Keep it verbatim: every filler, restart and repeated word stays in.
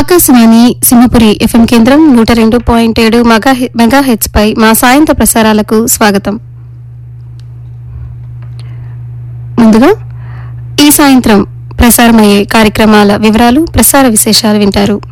Akashvani Simhapuri FM కేంద్రం నూట రెండు పాయింట్ ఏడు మెగా మెగాహెచ్ పై మా సాయంత్ర ప్రసారాలకు స్వాగతం. ముందుగా ఈ సాయంత్రం ప్రసారమయ్యే కార్యక్రమాల వివరాలు, ప్రసార విశేషాలు వింటారు.